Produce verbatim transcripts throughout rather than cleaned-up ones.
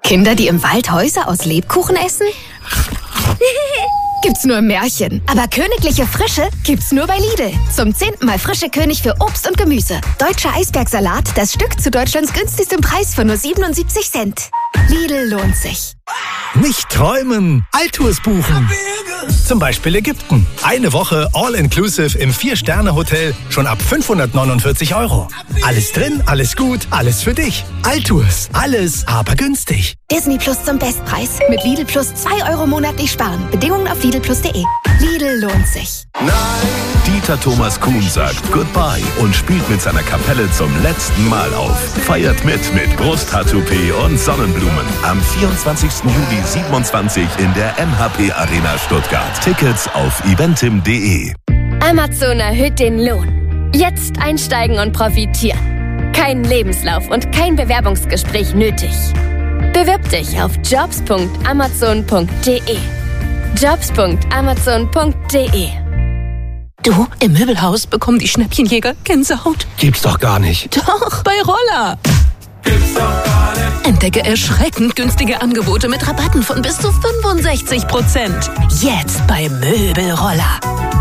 Kinder, die im Wald Häuser aus Lebkuchen essen? Gibt's nur im Märchen. Aber königliche Frische gibt's nur bei Lidl. Zum zehnten Mal frische König für Obst und Gemüse. Deutscher Eisbergsalat, das Stück zu Deutschlands günstigstem Preis von nur siebenundsiebzig Cent. Lidl lohnt sich. Nicht träumen, Alltours buchen. Zum Beispiel Ägypten. Eine Woche All-Inclusive im Vier-Sterne-Hotel schon ab fünfhundertneunundvierzig Euro. Alles drin, alles gut, alles für dich. Alltours, alles aber günstig. Disney Plus zum Bestpreis. Mit Lidl Plus zwei Euro monatlich sparen. Bedingungen auf lidl plus punkt de. Lidl lohnt sich. Nein. Dieter Thomas Kuhn sagt Goodbye und spielt mit seiner Kapelle zum letzten Mal auf. Feiert mit mit Brusttattoo-P und Sonnenblumen. Am vierundzwanzigsten Juli siebenundzwanzig in der M H P Arena Stuttgart. Tickets auf eventim punkt de. Amazon erhöht den Lohn. Jetzt einsteigen und profitieren. Kein Lebenslauf und kein Bewerbungsgespräch nötig. Bewirb dich auf jobs punkt amazon punkt de. jobs punkt amazon punkt de. Du, im Möbelhaus bekommen die Schnäppchenjäger Gänsehaut. Gibt's doch gar nicht. Doch, bei Roller. Gibt's doch gar nicht. Entdecke erschreckend günstige Angebote mit Rabatten von bis zu fünfundsechzig Prozent. Jetzt bei Möbelroller.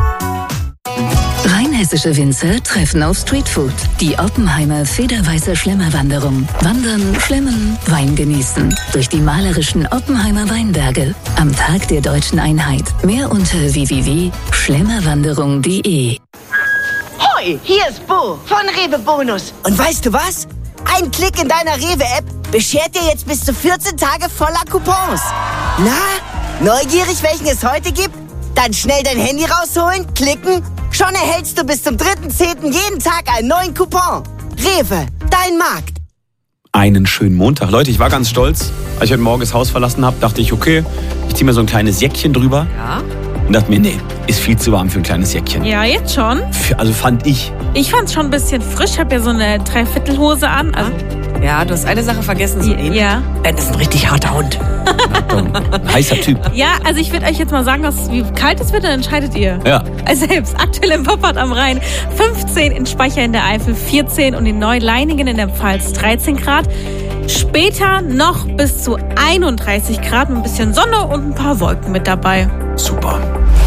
Rheinhessische Winzer treffen auf Streetfood. Die Oppenheimer Federweiße Schlemmerwanderung. Wandern, schlemmen, Wein genießen. Durch die malerischen Oppenheimer Weinberge. Am Tag der Deutschen Einheit. Mehr unter w w w punkt schlemmerwanderung punkt de. Hoi, hier ist Bo von Rewe Bonus. Und weißt du was? Ein Klick in deiner Rewe-App beschert dir jetzt bis zu vierzehn Tage voller Coupons. Na, neugierig, welchen es heute gibt? Dann schnell dein Handy rausholen, klicken. Schon erhältst du bis zum dritten zehnten jeden Tag einen neuen Coupon. Rewe, dein Markt. Einen schönen Montag. Leute, ich war ganz stolz. Als ich heute Morgen das Haus verlassen habe, dachte ich, okay, ich ziehe mir so ein kleines Jäckchen drüber. Ja. Und dachte mir, nee, ist viel zu warm für ein kleines Jäckchen. Ja, jetzt schon. Für, also fand ich. Ich fand es schon ein bisschen frisch. Ich habe ja so eine Dreiviertelhose an. Also ja, du hast eine Sache vergessen zu nehmen. Ja. Ben ist ein richtig harter Hund. Achtung, ein heißer Typ. Ja, also ich würde euch jetzt mal sagen, was, wie kalt es wird, dann entscheidet ihr. Ja. Also selbst aktuell im Poppert am Rhein fünfzehn, in Speicher in der Eifel vierzehn und in Neuleiningen in der Pfalz dreizehn Grad. Später noch bis zu einunddreißig Grad mit ein bisschen Sonne und ein paar Wolken mit dabei. Super.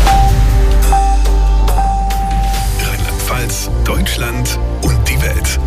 Rheinland-Pfalz, Deutschland und die Welt.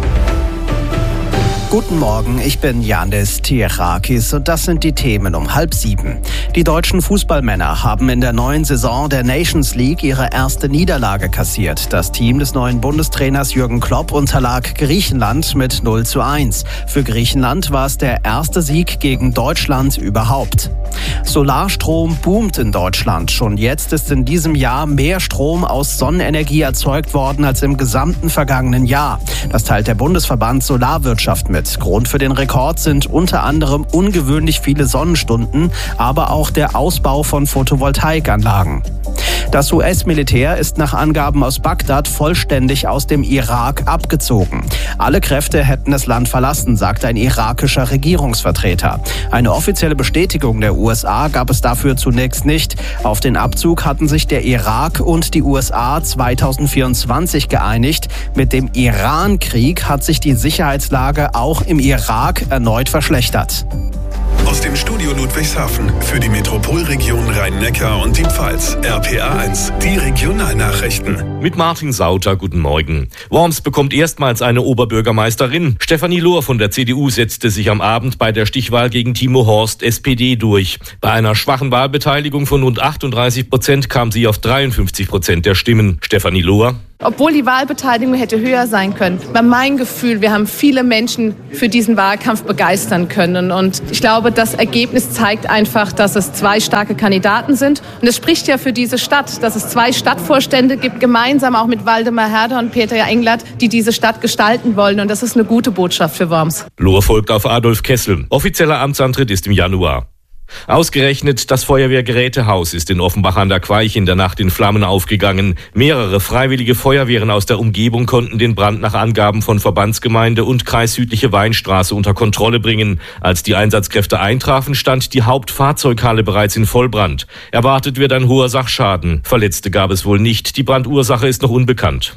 Guten Morgen, ich bin Yannis Tirakis und das sind die Themen um halb sieben. Die deutschen Fußballmänner haben in der neuen Saison der Nations League ihre erste Niederlage kassiert. Das Team des neuen Bundestrainers Jürgen Klopp unterlag Griechenland mit null zu eins. Für Griechenland war es der erste Sieg gegen Deutschland überhaupt. Solarstrom boomt in Deutschland. Schon jetzt ist in diesem Jahr mehr Strom aus Sonnenenergie erzeugt worden als im gesamten vergangenen Jahr. Das teilt der Bundesverband Solarwirtschaft mit. Grund für den Rekord sind unter anderem ungewöhnlich viele Sonnenstunden, aber auch der Ausbau von Photovoltaikanlagen. Das U S-Militär ist nach Angaben aus Bagdad vollständig aus dem Irak abgezogen. Alle Kräfte hätten das Land verlassen, sagt ein irakischer Regierungsvertreter. Eine offizielle Bestätigung der U S A gab es dafür zunächst nicht. Auf den Abzug hatten sich der Irak und die U S A zweitausendvierundzwanzig geeinigt. Mit dem Iran-Krieg hat sich die Sicherheitslage auch im Irak erneut verschlechtert. Aus dem Studio Ludwigshafen für die Metropolregion Rhein-Neckar und die Pfalz. R P A eins, die Regionalnachrichten. Mit Martin Sauter, guten Morgen. Worms bekommt erstmals eine Oberbürgermeisterin. Stefanie Lohr von der C D U setzte sich am Abend bei der Stichwahl gegen Timo Horst, S P D, durch. Bei einer schwachen Wahlbeteiligung von rund achtunddreißig Prozent kam sie auf dreiundfünfzig Prozent der Stimmen. Stefanie Lohr: Obwohl die Wahlbeteiligung hätte höher sein können, war mein Gefühl, wir haben viele Menschen für diesen Wahlkampf begeistern können. Und ich glaube, das Ergebnis zeigt einfach, dass es zwei starke Kandidaten sind. Und es spricht ja für diese Stadt, dass es zwei Stadtvorstände gibt, gemeinsam auch mit Waldemar Herder und Peter Englert, die diese Stadt gestalten wollen. Und das ist eine gute Botschaft für Worms. Lohr folgt auf Adolf Kessel. Offizieller Amtsantritt ist im Januar. Ausgerechnet das Feuerwehrgerätehaus ist in Offenbach an der Queich in der Nacht in Flammen aufgegangen. Mehrere freiwillige Feuerwehren aus der Umgebung konnten den Brand nach Angaben von Verbandsgemeinde und Kreis Südliche Weinstraße unter Kontrolle bringen. Als die Einsatzkräfte eintrafen, stand die Hauptfahrzeughalle bereits in Vollbrand. Erwartet wird ein hoher Sachschaden. Verletzte gab es wohl nicht. Die Brandursache ist noch unbekannt.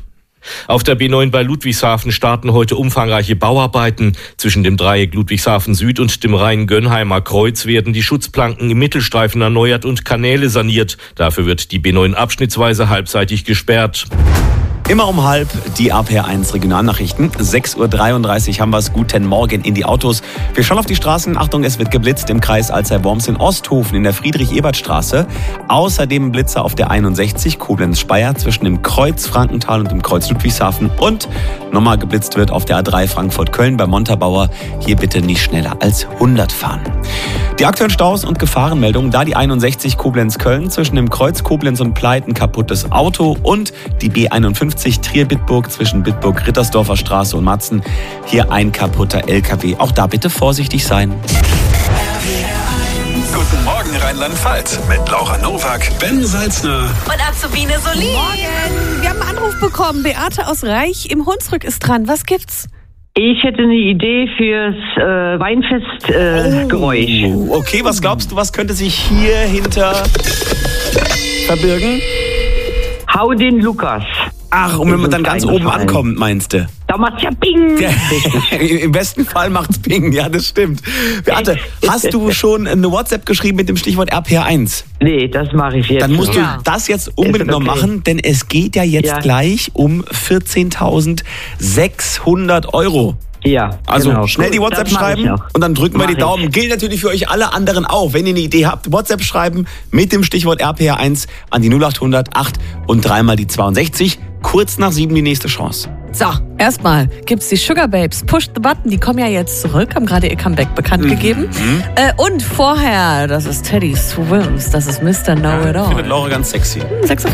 Auf der B neun bei Ludwigshafen starten heute umfangreiche Bauarbeiten. Zwischen dem Dreieck Ludwigshafen Süd und dem Rhein-Gönnheimer Kreuz werden die Schutzplanken im Mittelstreifen erneuert und Kanäle saniert. Dafür wird die B neun abschnittsweise halbseitig gesperrt. Immer um halb die A P R eins Regionalnachrichten. sechs Uhr dreiunddreißig haben wir es. Guten Morgen in die Autos. Wir schauen auf die Straßen. Achtung, es wird geblitzt im Kreis Alzey-Worms in Osthofen in der Friedrich-Ebert-Straße. Außerdem Blitzer auf der einundsechzig Koblenz-Speyer zwischen dem Kreuz Frankenthal und dem Kreuz Ludwigshafen. Und nochmal geblitzt wird auf der A drei Frankfurt-Köln bei Montabaur. Hier bitte nicht schneller als hundert fahren. Die aktuellen Staus und Gefahrenmeldungen, da die einundsechzig Koblenz-Köln zwischen dem Kreuz Koblenz und Pleit ein kaputtes Auto und die B einundfünfzig Trier-Bitburg zwischen Bitburg-Rittersdorfer Straße und Matzen. Hier ein kaputter L K W. Auch da bitte vorsichtig sein. Guten Morgen Rheinland-Pfalz mit Laura Nowak, Ben Salzner Und Azubine Solin. Morgen. Wir haben einen Anruf bekommen. Beate aus Reich im Hunsrück ist dran. Was gibt's? Ich hätte eine Idee fürs äh, Weinfestgeräusch. Äh, oh, okay, was glaubst du, was könnte sich hier hinter verbirgen? Hau den Lukas. Ach, und wenn man dann ganz oben ankommt, meinst du? Da macht's ja Ping. Im besten Fall macht's Ping, ja, das stimmt. Beate, hast du schon eine WhatsApp geschrieben mit dem Stichwort R P R eins? Nee, das mache ich jetzt. Dann musst ja. du das jetzt unbedingt okay. noch machen, denn es geht ja jetzt ja. gleich um vierzehntausendsechshundert Euro. Ja, also genau. schnell die WhatsApp schreiben und dann drücken wir die Daumen. Gilt natürlich für euch alle anderen auch. Wenn ihr eine Idee habt, WhatsApp schreiben mit dem Stichwort R P R eins an die null acht hundert acht und dreimal die zweiundsechzig. Kurz nach sieben die nächste Chance. So, erstmal gibt's die Sugar Babes. Push the Button, die kommen ja jetzt zurück, haben gerade ihr Comeback bekannt mhm. gegeben. Mhm. Äh, und vorher, das ist Teddy Swims, das ist Mister Know It All. Findet Laura ganz sexy. sechs Uhr